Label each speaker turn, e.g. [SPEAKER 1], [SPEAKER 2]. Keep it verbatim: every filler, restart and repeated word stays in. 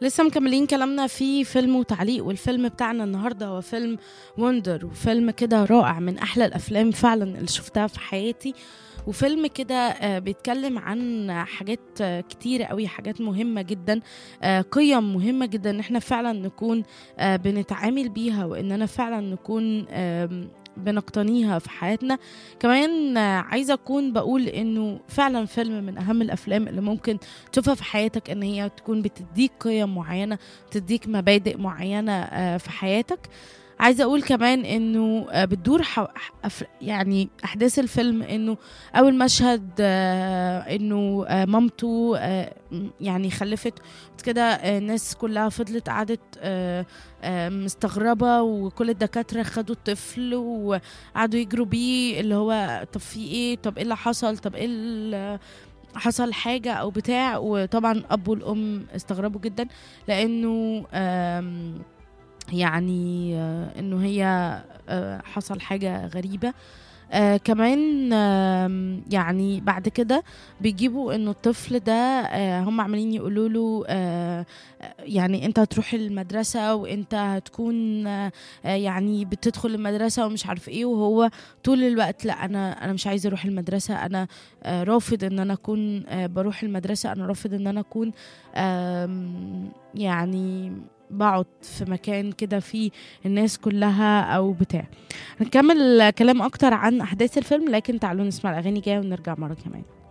[SPEAKER 1] لسه مكملين كلامنا في فيلم وتعليق، والفيلم بتاعنا النهارده هو فيلم وندر، وفيلم كده رائع من احلى الافلام فعلا اللي شفتها في حياتي. وفيلم كده آه، بيتكلم عن حاجات آه، كتيرة قوي، حاجات مهمة جدا، آه، قيم مهمة جدا ان احنا فعلا نكون آه، بنتعامل بيها، واننا فعلا نكون آم، بنقتنيها في حياتنا. كمان آه، عايزة أكون بقول إنه فعلا فيلم من أهم الأفلام اللي ممكن تشوفها في حياتك، إن هي تكون بتديك قيم معينة، تديك مبادئ معينة آه، في حياتك. عايزة أقول كمان إنه آه، بتدور حو... أف... يعني أحداث الفيلم إنه أول مشهد آه، إنه آه، مامته آه، م- يعني خلفت كده. آه، الناس كلها فضلت قعدت آه، آه، مستغربة، وكل الدكاترة خدوا الطفل وقعدوا يجروا بيه، اللي هو طب في ايه، طب ايه اللي حصل، طب ايه اللي حصل حاجة او بتاع. وطبعا اب والام استغربوا جدا، لانه آم، يعني آه، انه هي آه، حصل حاجة غريبة. آه كمان آم، يعني بعد كده بيجيبوا انه الطفل ده آه هم عمالين يقولوا له آه آه، يعني انت هتروح المدرسة، وانت هتكون آه آه، يعني بتدخل المدرسة ومش عارف ايه. وهو طول الوقت لا، انا انا مش عايز اروح المدرسة، انا آه رافض ان انا اكون آه بروح المدرسة، انا رافض ان انا اكون آم، يعني بقعد في مكان كده فيه الناس كلها او بتاع. هنكمل كلام اكتر عن احداث الفيلم، لكن تعالوا نسمع الاغاني جايه ونرجع مره كمان.